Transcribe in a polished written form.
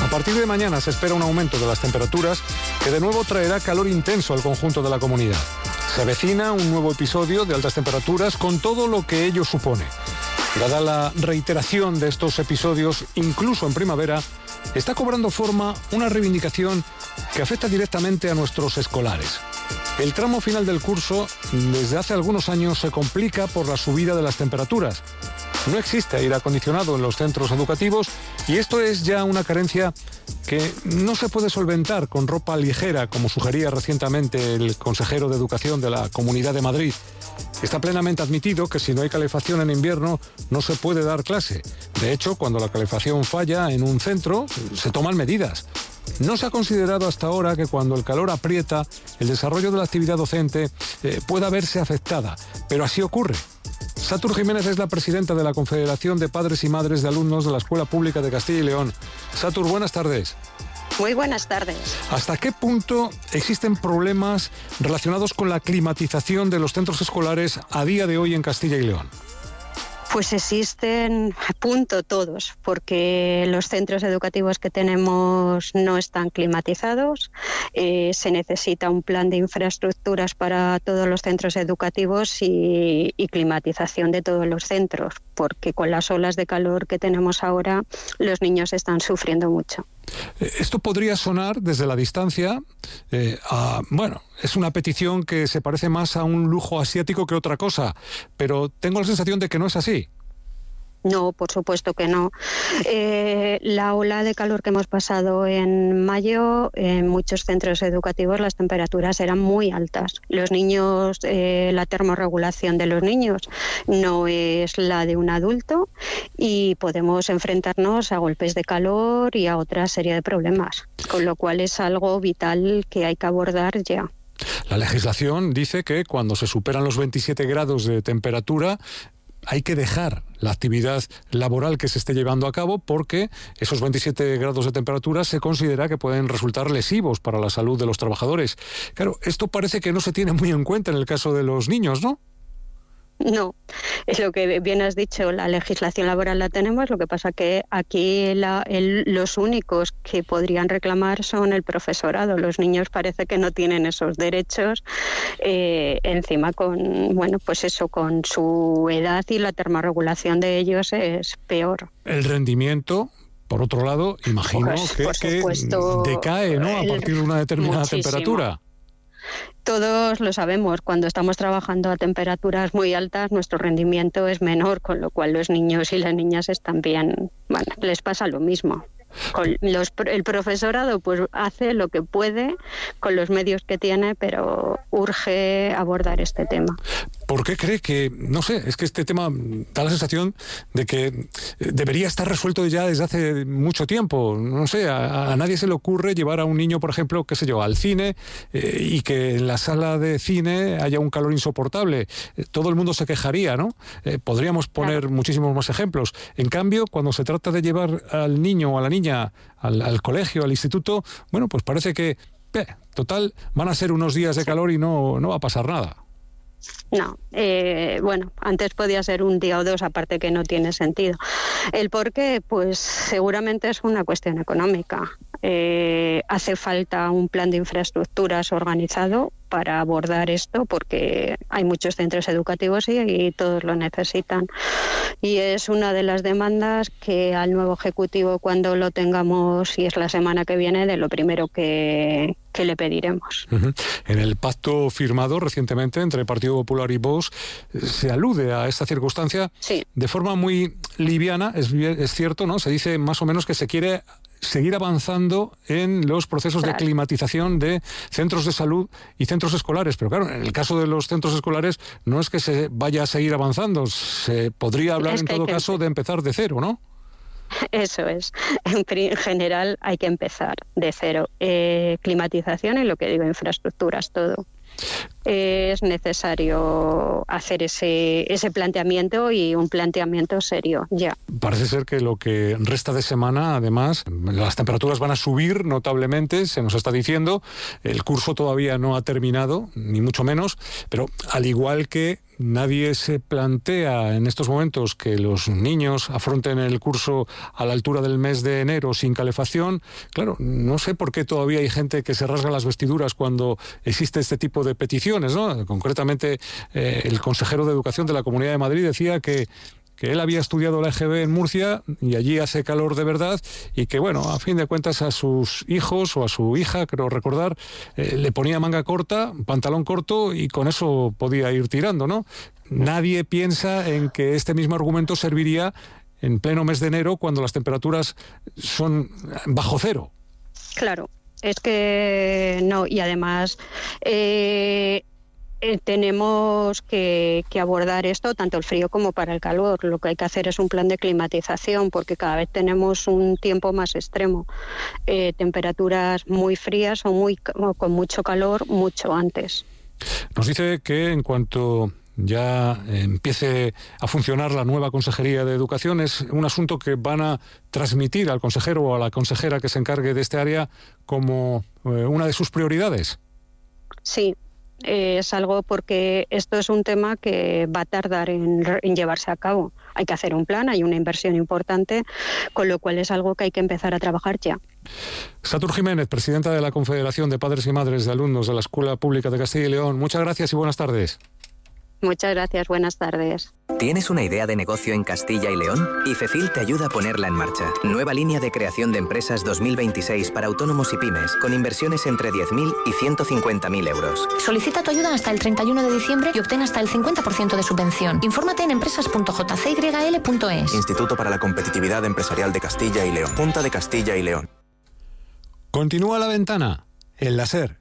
partir de mañana se espera un aumento de las temperaturas que de nuevo traerá calor intenso al conjunto de la comunidad. Se avecina un nuevo episodio de altas temperaturas con todo lo que ello supone. Dada la reiteración de estos episodios, incluso en primavera, está cobrando forma una reivindicación que afecta directamente a nuestros escolares. El tramo final del curso, desde hace algunos años, se complica por la subida de las temperaturas. No existe aire acondicionado en los centros educativos y esto es ya una carencia que no se puede solventar con ropa ligera, como sugería recientemente el consejero de Educación de la Comunidad de Madrid. Está plenamente admitido que si no hay calefacción en invierno no se puede dar clase. De hecho, cuando la calefacción falla en un centro, se toman medidas. No se ha considerado hasta ahora que cuando el calor aprieta, el desarrollo de la actividad docente pueda verse afectada, pero así ocurre. Satur Jiménez es la presidenta de la Confederación de Padres y Madres de Alumnos de la Escuela Pública de Castilla y León. Satur, buenas tardes. Muy buenas tardes. ¿Hasta qué punto existen problemas relacionados con la climatización de los centros escolares a día de hoy en Castilla y León? Pues existen a punto todos, porque los centros educativos que tenemos no están climatizados. Se necesita un plan de infraestructuras para todos los centros educativos y climatización de todos los centros, porque con las olas de calor que tenemos ahora, los niños están sufriendo mucho. Esto podría sonar desde la distancia es una petición que se parece más a un lujo asiático que otra cosa, pero tengo la sensación de que no es así. No, por supuesto que no. La ola de calor que hemos pasado en mayo, en muchos centros educativos las temperaturas eran muy altas. Los niños, la termorregulación de los niños no es la de un adulto y podemos enfrentarnos a golpes de calor y a otra serie de problemas, con lo cual es algo vital que hay que abordar ya. La legislación dice que cuando se superan los 27 grados de temperatura hay que dejar la actividad laboral que se esté llevando a cabo porque esos 27 grados de temperatura se considera que pueden resultar lesivos para la salud de los trabajadores. Claro, esto parece que no se tiene muy en cuenta en el caso de los niños, ¿no? No, es lo que bien has dicho, la legislación laboral la tenemos, lo que pasa que aquí los únicos que podrían reclamar son el profesorado. Los niños parece que no tienen esos derechos, encima con su edad y la termorregulación de ellos es peor. El rendimiento, por otro lado, imagino que decae, ¿no?, a partir de una determinada temperatura. Todos lo sabemos, cuando estamos trabajando a temperaturas muy altas nuestro rendimiento es menor, con lo cual los niños y las niñas están bien, les pasa lo mismo. El profesorado pues hace lo que puede con los medios que tiene, pero urge abordar este tema. ¿Por qué cree que, no sé, es que este tema da la sensación de que debería estar resuelto ya desde hace mucho tiempo? No sé, a nadie se le ocurre llevar a un niño, por ejemplo, qué sé yo, al cine y que en la sala de cine haya un calor insoportable. Todo el mundo se quejaría, ¿no? Podríamos poner muchísimos más ejemplos. En cambio, cuando se trata de llevar al niño o a la niña al colegio, al instituto, bueno, pues parece que, total, van a ser unos días de calor y no va a pasar nada. No, antes podía ser un día o dos, aparte que no tiene sentido. ¿El por qué? Pues seguramente es una cuestión económica. Hace falta un plan de infraestructuras organizado para abordar esto, porque hay muchos centros educativos y todos lo necesitan. Y es una de las demandas que al nuevo Ejecutivo, cuando lo tengamos, y es la semana que viene, de lo primero que le pediremos. Uh-huh. En el pacto firmado recientemente entre el Partido Popular y Vox se alude a esta circunstancia de forma muy liviana, es cierto, ¿no? Se dice más o menos que se quiere seguir avanzando en los procesos de climatización de centros de salud y centros escolares. Pero claro, en el caso de los centros escolares no es que se vaya a seguir avanzando, se podría hablar en todo caso de empezar de cero, ¿no? Eso es. En general hay que empezar de cero. Climatización y lo que digo, infraestructuras, todo. es necesario hacer ese planteamiento y un planteamiento serio ya. Parece ser que lo que resta de semana, además, las temperaturas van a subir notablemente, se nos está diciendo. El curso todavía no ha terminado, ni mucho menos, pero al igual que nadie se plantea en estos momentos que los niños afronten el curso a la altura del mes de enero sin calefacción. Claro, no sé por qué todavía hay gente que se rasga las vestiduras cuando existe este tipo de peticiones, ¿no? Concretamente, el consejero de Educación de la Comunidad de Madrid decía que él había estudiado la EGB en Murcia y allí hace calor de verdad y que, bueno, a fin de cuentas a sus hijos o a su hija, creo recordar, le ponía manga corta, pantalón corto y con eso podía ir tirando, ¿no? Nadie piensa en que este mismo argumento serviría en pleno mes de enero cuando las temperaturas son bajo cero. Claro, es que no, y además tenemos que abordar esto, tanto el frío como para el calor. Lo que hay que hacer es un plan de climatización, porque cada vez tenemos un tiempo más extremo. Temperaturas muy frías o con mucho calor mucho antes. Nos dice que en cuanto ya empiece a funcionar la nueva Consejería de Educación, es un asunto que van a transmitir al consejero o a la consejera que se encargue de este área como una de sus prioridades. Sí. Es algo porque esto es un tema que va a tardar en llevarse a cabo. Hay que hacer un plan, hay una inversión importante, con lo cual es algo que hay que empezar a trabajar ya. Satur Jiménez, presidenta de la Confederación de Padres y Madres de Alumnos de la Escuela Pública de Castilla y León. Muchas gracias y buenas tardes. Muchas gracias, buenas tardes. ¿Tienes una idea de negocio en Castilla y León? IFEFIL te ayuda a ponerla en marcha. Nueva línea de creación de empresas 2026 para autónomos y pymes, con inversiones entre 10.000 y 150.000 euros. Solicita tu ayuda hasta el 31 de diciembre y obtén hasta el 50% de subvención. Infórmate en empresas.jcyl.es. Instituto para la Competitividad Empresarial de Castilla y León. Junta de Castilla y León. Continúa La Ventana, en la SER.